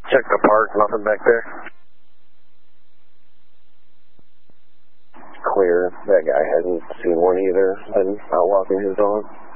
Check the park, nothing back there. Clear. That guy hasn't seen one either. Been out walking his dog.